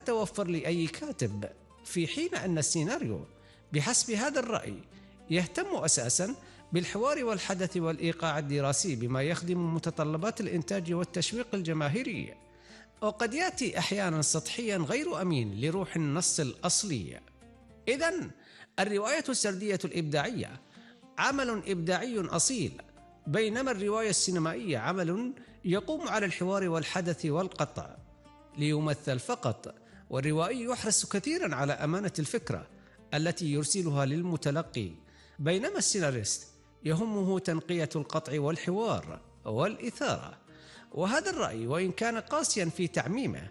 توفر لأي كاتب، في حين أن السيناريو بحسب هذا الرأي يهتم أساساً بالحوار والحدث والإيقاع الدراسي بما يخدم متطلبات الإنتاج والتشويق الجماهيري، وقد يأتي أحياناً سطحياً غير أمين لروح النص الأصلي. إذن الرواية السردية الإبداعية عمل إبداعي أصيل، بينما الرواية السينمائية عمل يقوم على الحوار والحدث والقطع ليمثل فقط، والروائي يحرص كثيراً على أمانة الفكرة التي يرسلها للمتلقي، بينما السيناريست يهمه تنقية القطع والحوار والإثارة. وهذا الرأي وإن كان قاسياً في تعميمه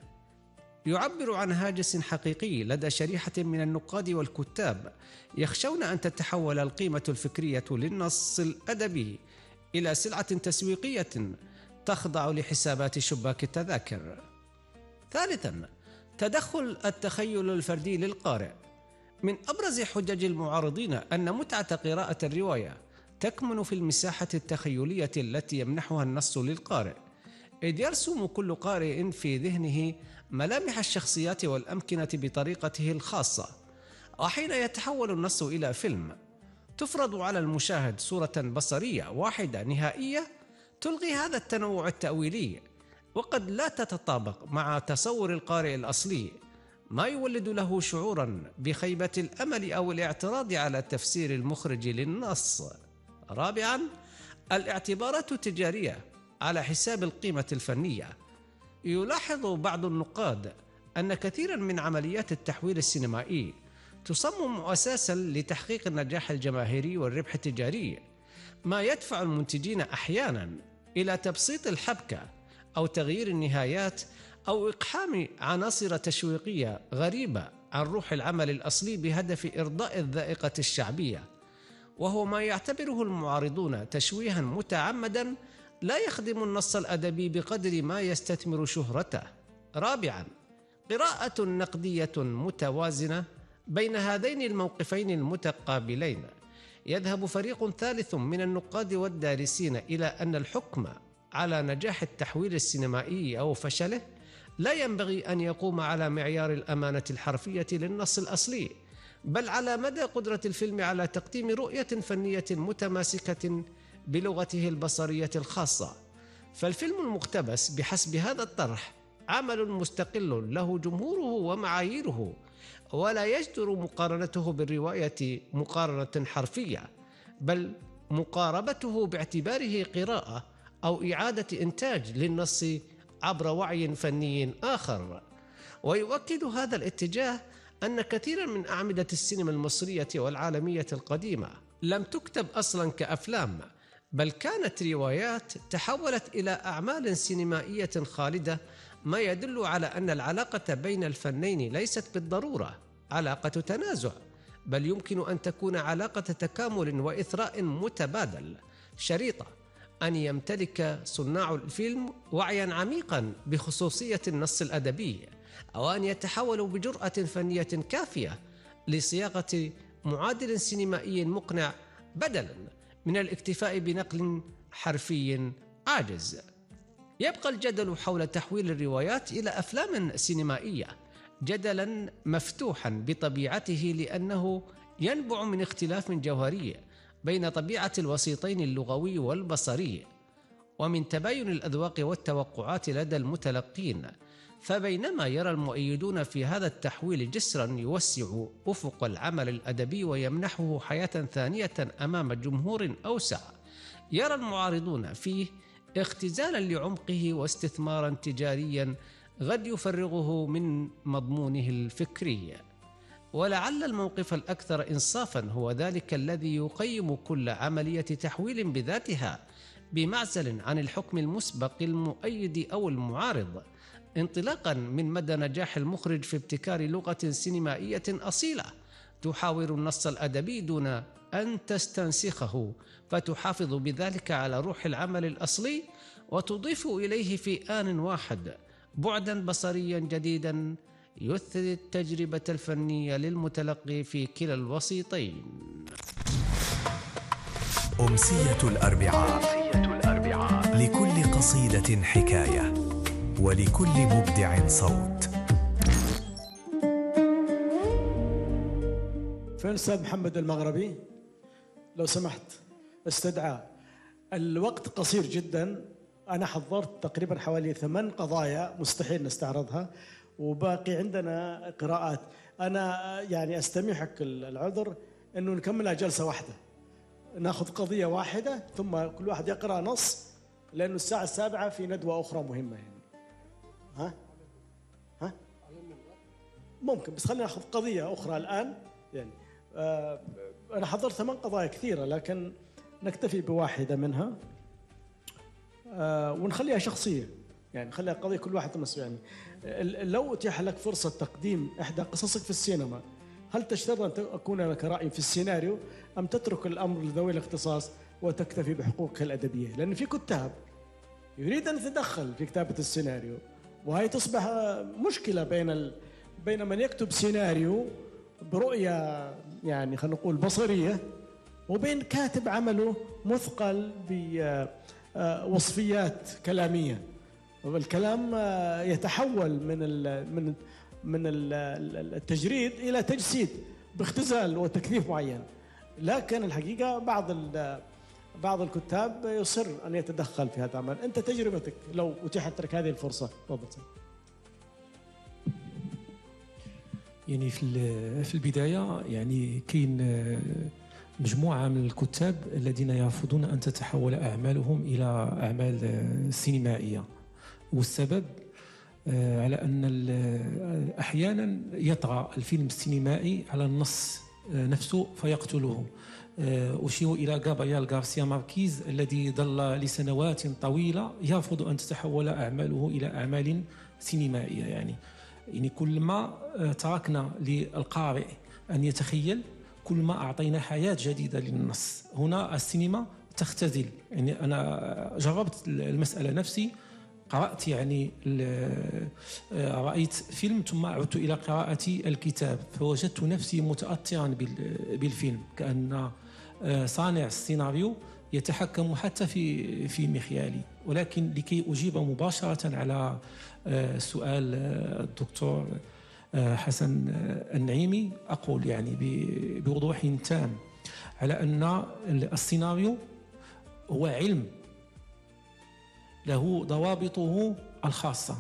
يعبر عن هاجس حقيقي لدى شريحة من النقاد والكتاب يخشون أن تتحول القيمة الفكرية للنص الأدبي إلى سلعة تسويقية تخضع لحسابات شباك التذاكر. ثالثاً، تدخل التخيل الفردي للقارئ. من أبرز حجج المعارضين أن متعة قراءة الرواية تكمن في المساحة التخيلية التي يمنحها النص للقارئ، إذ يرسم كل قارئ في ذهنه ملامح الشخصيات والأمكنة بطريقته الخاصة. وحين يتحول النص إلى فيلم تفرض على المشاهد صورة بصرية واحدة نهائية تلغي هذا التنوع التأويلي، وقد لا تتطابق مع تصور القارئ الأصلي، ما يولد له شعوراً بخيبة الأمل أو الاعتراض على تفسير المخرج للنص. رابعاً، الاعتبارات التجارية على حساب القيمة الفنية. يلاحظ بعض النقاد أن كثيراً من عمليات التحويل السينمائي تصمم أساساً لتحقيق النجاح الجماهيري والربح التجاري، ما يدفع المنتجين أحياناً إلى تبسيط الحبكة أو تغيير النهايات أو إقحام عناصر تشويقية غريبة عن روح العمل الأصلي بهدف إرضاء الذائقة الشعبية، وهو ما يعتبره المعارضون تشويها متعمدا لا يخدم النص الأدبي بقدر ما يستثمر شهرته. رابعا، قراءة نقدية متوازنة بين هذين الموقفين المتقابلين. يذهب فريق ثالث من النقاد والدارسين إلى أن الحكم على نجاح التحويل السينمائي أو فشله لا ينبغي أن يقوم على معيار الأمانة الحرفية للنص الأصلي، بل على مدى قدرة الفيلم على تقديم رؤية فنية متماسكة بلغته البصرية الخاصة. فالفيلم المقتبس بحسب هذا الطرح عمل مستقل له جمهوره ومعاييره، ولا يجدر مقارنته بالرواية مقارنة حرفية، بل مقاربته باعتباره قراءة أو إعادة إنتاج للنص عبر وعي فني آخر. ويؤكد هذا الاتجاه أن كثيرا من أعمدة السينما المصرية والعالمية القديمة لم تكتب أصلا كأفلام، بل كانت روايات تحولت إلى أعمال سينمائية خالدة، ما يدل على أن العلاقة بين الفنين ليست بالضرورة علاقة تنازع، بل يمكن أن تكون علاقة تكامل وإثراء متبادل، شريطة أن يمتلك صناع الفيلم وعياً عميقاً بخصوصية النص الأدبي، أو أن يتحولوا بجرأة فنية كافية لصياغة معادل سينمائي مقنع بدلاً من الاكتفاء بنقل حرفي عاجز. يبقى الجدل حول تحويل الروايات إلى أفلام سينمائية جدلاً مفتوحاً بطبيعته، لأنه ينبع من اختلاف جوهري بين طبيعة الوسيطين اللغوي والبصري، ومن تباين الأذواق والتوقعات لدى المتلقين. فبينما يرى المؤيدون في هذا التحويل جسراً يوسع أفق العمل الأدبي ويمنحه حياة ثانية أمام جمهور أوسع، يرى المعارضون فيه اختزالاً لعمقه واستثماراً تجارياً قد يفرغه من مضمونه الفكري. ولعل الموقف الأكثر إنصافاً هو ذلك الذي يقيم كل عملية تحويل بذاتها بمعزل عن الحكم المسبق المؤيد أو المعارض، انطلاقاً من مدى نجاح المخرج في ابتكار لغة سينمائية أصيلة تحاور النص الأدبي دون أن تستنسخه، فتحافظ بذلك على روح العمل الأصلي وتضيف إليه في آن واحد بعداً بصرياً جديداً يثري التجربة الفنية للمتلقي في كلا الوسيطين. أمسية الأربعاء، لكل قصيدة حكاية ولكل مبدع صوت. فين أستاذ محمد المغربي؟ لو سمحت استدعى. الوقت قصير جدا، أنا حضرت تقريبا حوالي 8 قضايا مستحيل نستعرضها، وباقي عندنا قراءات. أنا يعني أستميحك العذر أنه نكملها جلسة واحدة، ناخذ قضية واحدة ثم كل واحد يقرأ نص، لأنه الساعة 7 في ندوة أخرى مهمة يعني. ها؟ ممكن، بس خلينا ناخذ قضية أخرى الآن يعني. أنا حضرت 8 قضايا كثيرة، لكن نكتفي بواحدة منها ونخليها شخصية، يعني نخليها قضية كل واحد مسؤول. يعني لو أتيح لك فرصة تقديم إحدى قصصك في السينما، هل تشترط أن أكون لك رأي في السيناريو أم تترك الأمر لذوي الاختصاص وتكتفي بحقوقك الأدبية؟ لأن في كتاب يريد أن يتدخل في كتابة السيناريو، وهي تصبح مشكلة بين من يكتب سيناريو برؤية يعني خلينا نقول بصرية، وبين كاتب عمله مثقل بوصفيات كلامية. والكلام يتحول من التجريد إلى تجسيد باختزال وتكثيف معين. لكن الحقيقة بعض الكتاب يصر أن يتدخل في هذا العمل. أنت تجربتك لو أتيحت لك هذه الفرصة، تفضل. يعني في البداية يعني كاين مجموعة من الكتاب الذين يرفضون أن تتحول أعمالهم إلى أعمال سينمائية، والسبب على أن أحيانا يطغى الفيلم السينمائي على النص نفسه فيقتله. أشير إلى غابرييل غارسيا ماركيز الذي ظل لسنوات طويلة يرفض أن تتحول أعماله إلى أعمال سينمائية. يعني كل تركنا للقارئ أن يتخيل، كل ما أعطينا حياة جديدة للنص. هنا السينما تختزل. يعني أنا جربت المسألة نفسي، قرأت يعني رأيت فيلم ثم عدت إلى قراءة الكتاب، فوجدت نفسي متأثرا بالفيلم، كأن صانع السيناريو يتحكم حتى في مخيالي. ولكن لكي أجيب مباشرة على سؤال الدكتور حسن النعيمي، أقول يعني بوضوح تام على أن السيناريو هو علم له ضوابطه الخاصة،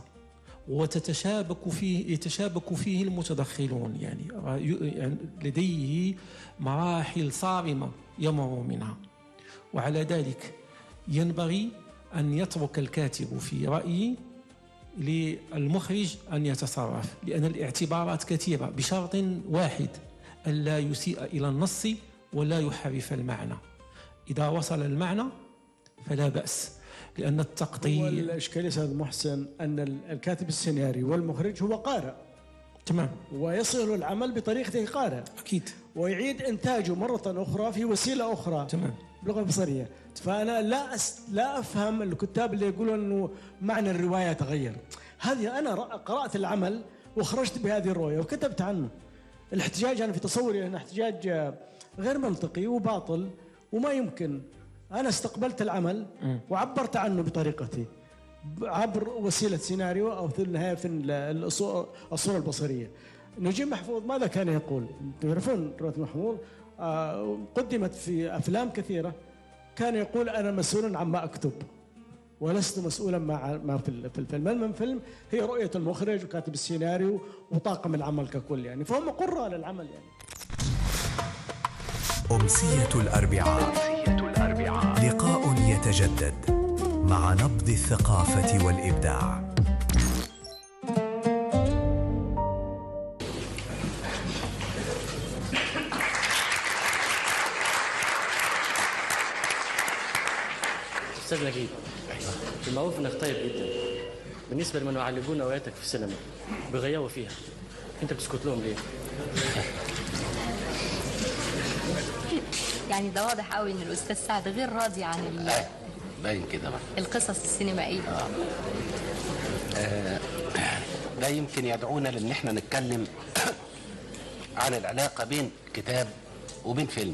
يتشابك فيه المتدخلون. يعني لديه مراحل صارمة يمر منها، وعلى ذلك ينبغي أن يترك الكاتب في رأيي للمخرج أن يتصرف، لأن الاعتبارات كثيرة، بشرط واحد: ألا يسيء إلى النص ولا يحرف المعنى. إذا وصل المعنى فلا بأس، لأن التقطيع. والإشكالية أستاذ محسن أن الكاتب السيناريو والمخرج هو قارئ، تمام، ويصل العمل بطريقته قارئ أكيد، ويعيد إنتاجه مرة أخرى في وسيلة أخرى، تمام، بلغة بصرية. فأنا لا أفهم الكتاب اللي يقولون أنه معنى الرواية تغير. هذه أنا قرأت العمل وخرجت بهذه الرؤية وكتبت عنه. الاحتجاج أنا في تصوري أنه احتجاج غير منطقي وباطل وما يمكن. أنا استقبلت العمل وعبرت عنه بطريقتي عبر وسيلة سيناريو أو في النهاية في الصورة البصرية. نجيب محفوظ ماذا كان يقول؟ تعرفون رواية محفوظ قدمت في أفلام كثيرة، كان يقول أنا مسؤول عما أكتب ولست مسؤولا ما في الفيلم. الفيلم هي رؤية المخرج وكاتب السيناريو وطاقم العمل ككل، يعني فهم قراء للعمل. يعني أمسية الأربعاء، لقاء يتجدد مع نبض الثقافة والإبداع. أستاذ نجيب، المعروف إنك طيب جدا. بالنسبة لمن يعلقون رواياتك في السينما بيغيروا فيها، أنت بتسكت لهم ليه؟ يعني ده واضح قوي إن الأستاذ سعد غير راضي عن باين كده بقى القصص السينمائية. ده يمكن يدعونا لأن احنا نتكلم عن العلاقة بين كتاب وبين فيلم.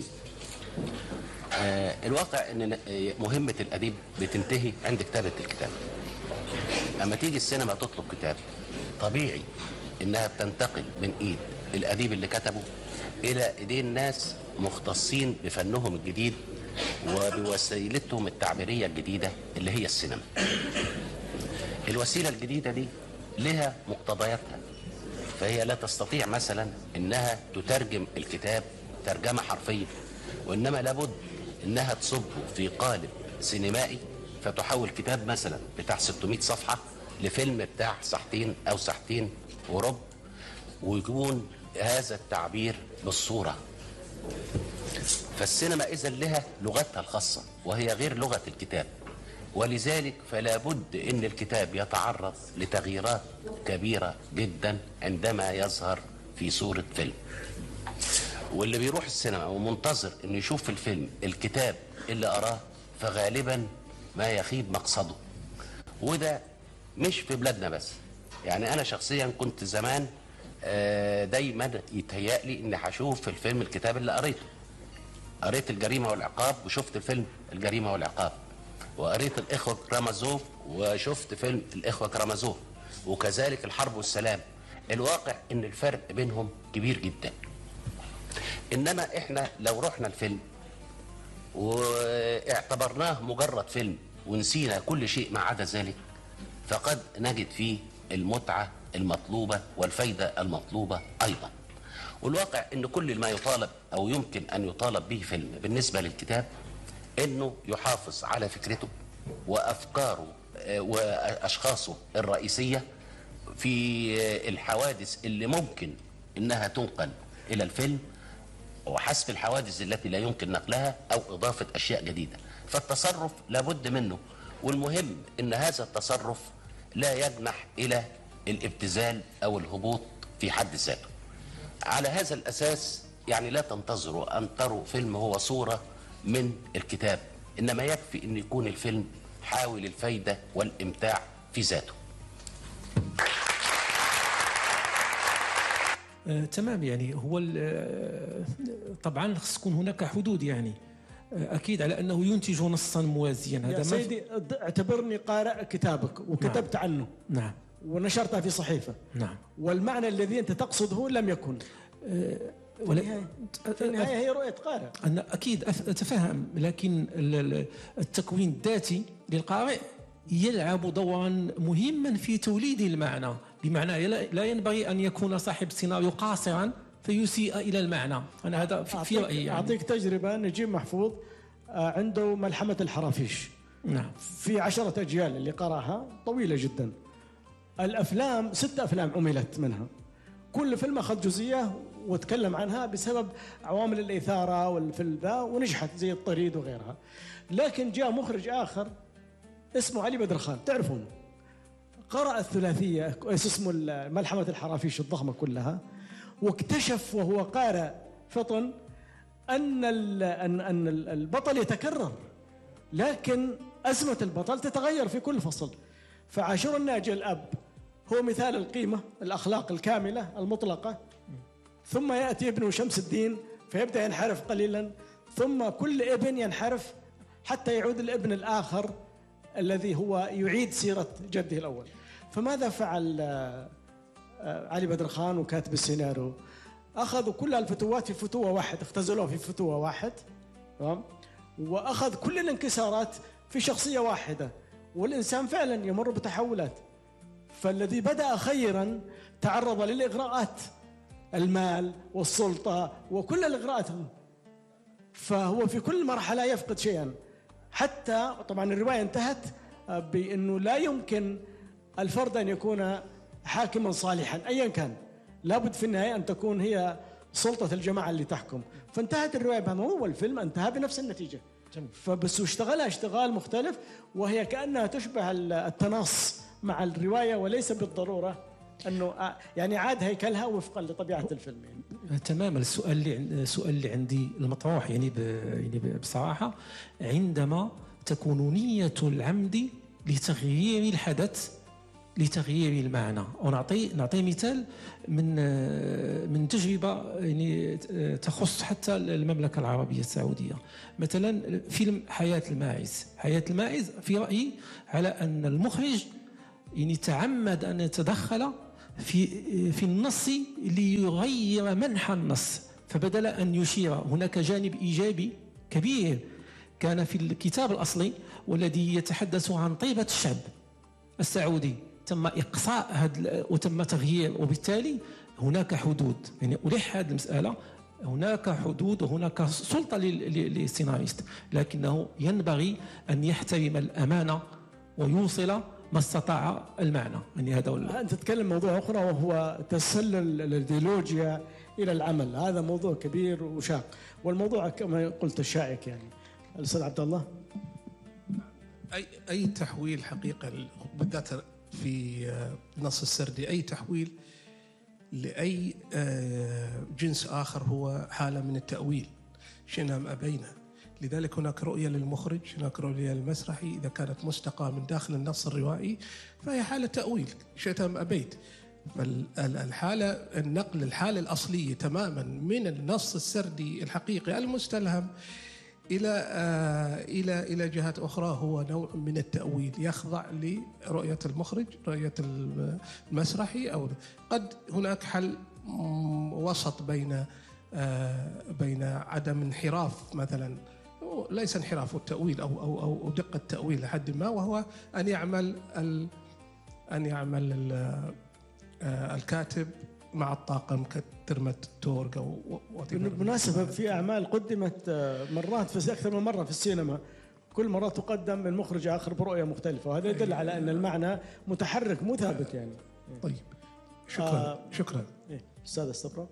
الواقع ان مهمة الأديب بتنتهي عند كتابة الكتاب. اما تيجي السينما تطلب كتاب، طبيعي انها بتنتقل من ايد الأديب اللي كتبه إلى إيدين ناس مختصين بفنهم الجديد وبوسيلتهم التعبيرية الجديدة اللي هي السينما. الوسيلة الجديدة دي لها مقتضياتها، فهي لا تستطيع مثلا إنها تترجم الكتاب ترجمة حرفية، وإنما لابد إنها تصبه في قالب سينمائي، فتحول كتاب مثلا بتاع 600 صفحة لفيلم بتاع ساعتين أو ساعتين وربع، ويكون هذا التعبير بالصورة. فالسينما إذن لها لغتها الخاصة وهي غير لغة الكتاب، ولذلك فلا بد إن الكتاب يتعرض لتغييرات كبيرة جدا عندما يظهر في صورة فيلم. واللي بيروح السينما ومنتظر إنه يشوف في الفيلم الكتاب اللي أراه فغالبا ما يخيب مقصده، وده مش في بلادنا بس. يعني أنا شخصيا كنت زمان دايما يتهيألي إني هشوف في الفيلم الكتاب اللي قريت الجريمة والعقاب وشفت الفيلم الجريمة والعقاب، وقريت الإخوة كرامازوف وشفت فيلم الإخوة كرامازوف، وكذلك الحرب والسلام. الواقع إن الفرق بينهم كبير جدا. إنما إحنا لو رحنا الفيلم واعتبرناه مجرد فيلم ونسينا كل شيء ما عدا ذلك، فقد نجد فيه المتعة المطلوبة والفايدة المطلوبة أيضا. والواقع إن كل ما يطالب أو يمكن أن يطالب به فيلم بالنسبة للكتاب إنه يحافظ على فكرته وأفكاره وأشخاصه الرئيسية في الحوادث اللي ممكن إنها تنقل إلى الفيلم، وحسب الحوادث التي لا يمكن نقلها أو إضافة أشياء جديدة. فالتصرف لابد منه، والمهم إن هذا التصرف لا يجنح إلى الابتذال أو الهبوط في حد ذاته. على هذا الأساس يعني لا تنتظروا أن تروا فيلم هو صورة من الكتاب، إنما يكفي أن يكون الفيلم حاول الفايدة والإمتاع في ذاته. تمام. يعني هو طبعا خص تكون هناك حدود، يعني اكيد على انه ينتج نصا موازيا. هذا يا سيدي اعتبرني قارئ كتابك وكتبت نعم. عنه. نعم. ونشرتها في صحيفه. نعم. والمعنى الذي انت تقصده لم يكن. في النهايه هي رؤيه قارئ. انا اكيد اتفهم، لكن التكوين الذاتي للقارئ يلعب دورا مهما في توليد المعنى، بمعنى لا ينبغي أن يكون صاحب السيناريو قاصرا فيسيء إلى المعنى. أنا هذا في رأيي. يعني أعطيك تجربة. نجيب محفوظ عنده ملحمة الحرافيش. نعم. في 10 أجيال اللي قرأها طويلة جدا. الأفلام 6 أفلام عملت منها، كل فيلم أخذ جزئية وتكلم عنها بسبب عوامل الإثارة والفيلم ذا، ونجحت زي الطريد وغيرها. لكن جاء مخرج آخر اسمه علي بدر خان، تعرفون، قرأ الثلاثية اسمه ملحمة الحرافيش الضخمة كلها، واكتشف وهو قارئ فطن أن البطل يتكرر، لكن أزمة البطل تتغير في كل فصل. فعاشور الناجي الأب هو مثال القيمة الأخلاق الكاملة المطلقة، ثم يأتي ابنه شمس الدين فيبدأ ينحرف قليلا، ثم كل ابن ينحرف حتى يعود الابن الآخر الذي هو يعيد سيرة جده الأول. فماذا فعل علي بدر خان وكاتب السيناريو؟ أخذوا كل الفتوات في فتوة واحد، اختزلوها في فتوة واحد، وأخذ كل الانكسارات في شخصية واحدة، والإنسان فعلا يمر بتحولات. فالذي بدأ خيرا تعرض للإغراءات، المال والسلطة وكل الإغراءات، فهو في كل مرحلة يفقد شيئا. حتى طبعا الرواية انتهت بأنه لا يمكن الفرد أن يكون حاكما صالحا أيا كان، لابد في النهاية أن تكون هي سلطة الجماعة اللي تحكم. فانتهت الرواية بهذا، هو الفيلم انتهى بنفس النتيجة، فبس اشتغلها اشتغال مختلف، وهي كأنها تشبه التناص مع الرواية، وليس بالضرورة أنه يعني عاد هيكلها وفقا لطبيعة الفيلم. يعني تماما. السؤال اللي عندي المطروح يعني بصراحة، عندما تكون نية العمد لتغيير الحدث لتغيير المعنى. ونعطي مثال من تجربة يعني تخص حتى المملكة العربية السعودية. مثلا فيلم حياة الماعز في رأيي على أن المخرج يعني تعمد أن يتدخل في النص ليغير منحى النص، فبدل أن يشير هناك جانب إيجابي كبير كان في الكتاب الأصلي والذي يتحدث عن طيبة الشعب السعودي، تم إقصاء وتم تغيير، وبالتالي هناك حدود. يعني ألح هذه المسألة، هناك حدود وهناك سلطة للسيناريست، لكنه ينبغي أن يحترم الأمانة ويوصل ما استطاع المعنى. يعني هذا أنت تتكلم موضوع أخرى وهو تسلل الإيديولوجيا إلى العمل، هذا موضوع كبير وشاق، والموضوع كما قلت الشائك. يعني الأستاذ عبد الله، أي تحويل حقيقة بالذات في النص السردي، أي تحويل لأي جنس آخر هو حالة من التأويل شئنا أم أبينا. لذلك هناك رؤية للمخرج، هناك رؤية للمسرحي، إذا كانت مستقاة من داخل النص الروائي فهي حالة تأويل شئت أم أبيت. فالحالة النقل الحالة الأصلية تماما من النص السردي الحقيقي المستلهم إلى جهات أخرى هو نوع من التأويل يخضع لرؤية المخرج، رؤية المسرحي، أو قد هناك حل وسط بين عدم انحراف مثلا، ليس انحراف التأويل أو دقة التأويل لحد ما، وهو أن يعمل الكاتب مع الطاقم كدراماتورج أو بالمناسبة في أعمال قدمت مرات في أكثر من مرة في السينما، كل مرة تقدم من مخرج آخر برؤية مختلفة، وهذا يدل على أن المعنى متحرك مو ثابت يعني. طيب شكرا. أستاذ استبرق.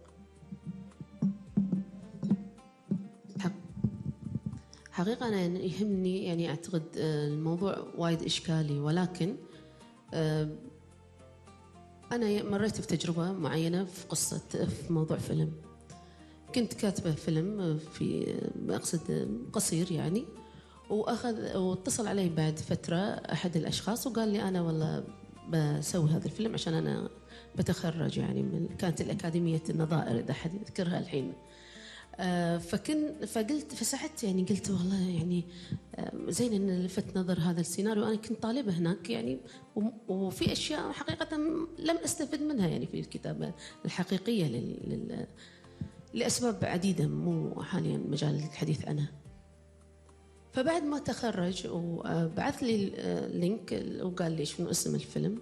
حقيقة أنا يهمني، يعني أعتقد الموضوع وايد إشكالي، ولكن أنا مريت بتجربة معينة في قصة، في موضوع فيلم. كنت كاتبة فيلم في مقصد قصير يعني، واتصل علي بعد فترة أحد الأشخاص وقال لي أنا والله بسوي هذا الفيلم عشان أنا بتخرج يعني كانت الأكاديمية النظائر إذا حد يذكرها الحين. فسعدت يعني، قلت والله يعني زين ان لفت نظر هذا السيناريو، انا كنت طالبه هناك يعني، وفي اشياء حقيقه لم استفد منها يعني في الكتابه الحقيقيه لاسباب عديده مو حاليا مجال الحديث عنها. فبعد ما تخرج وبعث لي لينك وقال لي شنو اسم الفيلم،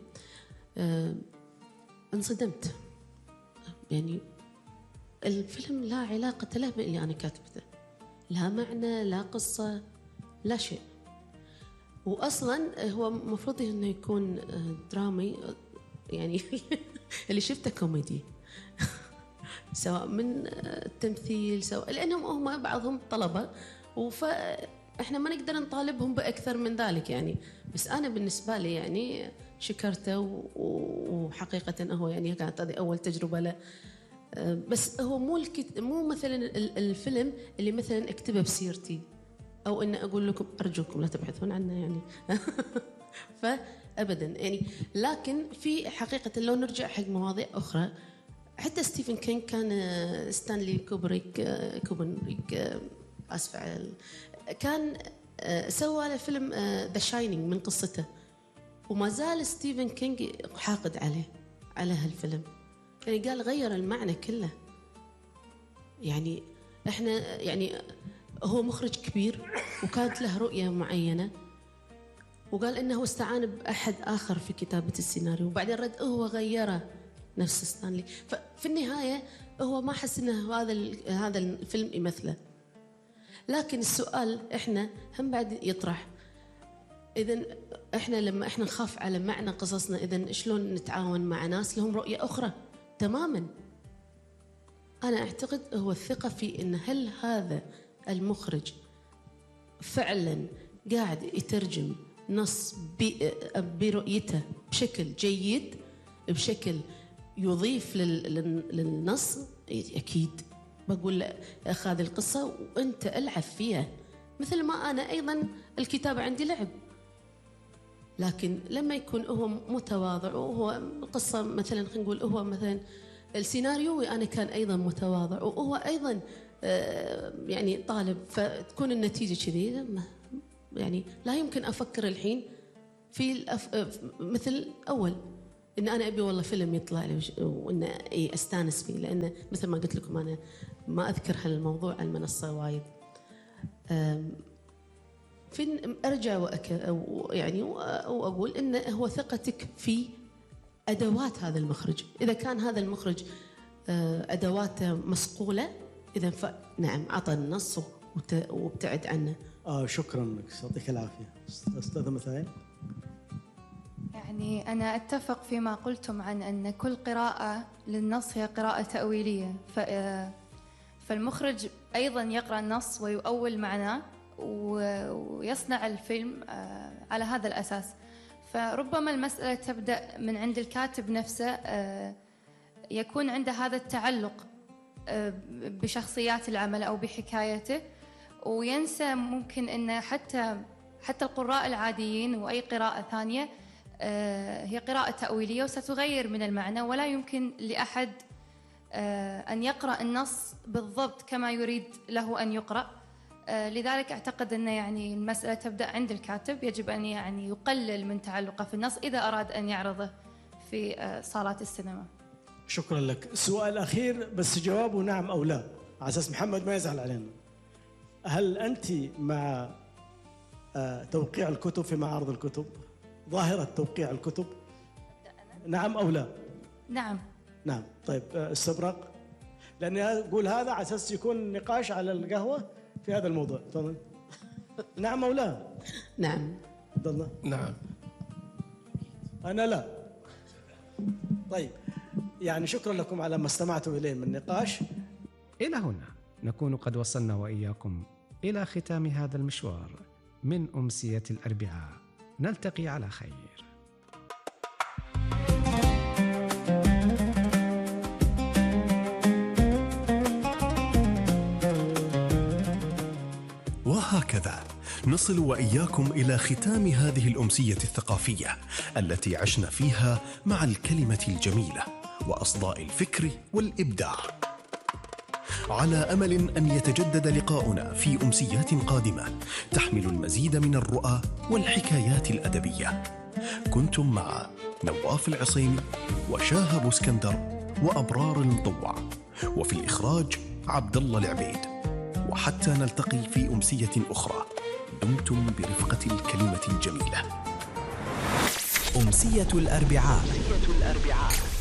انصدمت. يعني الفيلم لا علاقة له باللي أنا كاتبته، لا معنى لا قصة لا شيء، وأصلاً هو مفروض إنه يكون درامي يعني اللي شفته كوميدي سواء من التمثيل سواء، لأنهم هم بعضهم طلبة فإحنا ما نقدر نطالبهم بأكثر من ذلك يعني. بس أنا بالنسبة لي يعني شكرته، وحقيقة هو يعني كانت هذه أول تجربة له. بس هو مو مثلا الفيلم اللي مثلا اكتبه بسيرتي او ان اقول لكم ارجوكم لا تبحثون عنه يعني فابدا يعني. لكن في حقيقه لو نرجع حق مواضيع اخرى، حتى ستيفن كينج كان ستانلي كوبريك اسف كان سوى له فيلم ذا شاينينج من قصته، وما زال ستيفن كينج حاقد على هالفيلم، يعني قال غير المعنى كله. يعني احنا يعني هو مخرج كبير وكانت له رؤية معينة، وقال انه استعان بأحد آخر في كتابة السيناريو، وبعدين رد هو غيره نفس ستانلي. ففي النهاية هو ما حس انه هذا الفيلم يمثله. لكن السؤال احنا هم بعد يطرح، إذن احنا لما احنا نخاف على معنى قصصنا، إذن شلون نتعاون مع ناس لهم رؤية أخرى تماما؟ أنا أعتقد هو الثقة في إن هل هذا المخرج فعلا قاعد يترجم نص برؤيته بشكل جيد، بشكل يضيف للنص. أكيد بقول أخذ هذه القصة وأنت ألعب فيها، مثل ما أنا أيضا الكتابة عندي لعب. لكن لما يكون هو متواضع، وهو قصة مثلا خلينا نقول هو مثلا السيناريو أنا كان أيضا متواضع، وهو أيضا يعني طالب، فتكون النتيجة كذي. يعني لا يمكن أفكر الحين في مثل أول ان انا ابي والله فيلم يطلع لي وان استانس فيه، لان مثل ما قلت لكم انا ما اذكر هالموضوع على المنصه وايد. في ارجع يعني واقول انه هو ثقتك في ادوات هذا المخرج. اذا كان هذا المخرج ادواته مصقوله، اذا فنعم عطى النص وابتعد عنه. شكرا لك، يعطيك العافيه. استاذه مثايل. يعني أنا أتفق فيما قلتم عن أن كل قراءة للنص هي قراءة تأويلية، فالمخرج أيضا يقرأ النص ويؤول معناه ويصنع الفيلم على هذا الأساس. فربما المسألة تبدأ من عند الكاتب نفسه، يكون عنده هذا التعلق بشخصيات العمل أو بحكايته، وينسى ممكن أن حتى القراء العاديين وأي قراءة ثانية هي قراءة تأويلية وستغير من المعنى، ولا يمكن لأحد أن يقرأ النص بالضبط كما يريد له أن يقرأ. لذلك أعتقد أن يعني المسألة تبدأ عند الكاتب، يجب أن يعني يقلل من تعلقه في النص إذا أراد أن يعرضه في صالات السينما. شكرا لك. سؤال أخير بس جوابه نعم أو لا، على أساس محمد ما يزعل علينا. هل أنت مع توقيع الكتب في معارض الكتب؟ ظاهرة توقيع الكتب، نعم أو لا؟ نعم. نعم. طيب استبرق، لأني أقول هذا على أساس يكون نقاش على القهوة في هذا الموضوع. تفضل. نعم أو لا؟ نعم. تفضل. نعم. أنا لا. طيب يعني شكرا لكم على ما استمعتوا إليه من نقاش. إلى هنا نكون قد وصلنا وإياكم إلى ختام هذا المشوار من أمسية الأربعاء. نلتقي على خير. وهكذا نصل وإياكم إلى ختام هذه الأمسية الثقافية التي عشنا فيها مع الكلمة الجميلة وأصداء الفكر والإبداع، على أمل أن يتجدد لقاؤنا في أمسيات قادمة تحمل المزيد من الرؤى والحكايات الأدبية. كنتم مع نواف العصيمي وشاهب اسكندر وأبرار المطوع، وفي الإخراج عبد الله العبيد. وحتى نلتقي في أمسية أخرى، دمتم برفقة الكلمة الجميلة. أمسية الأربعاء.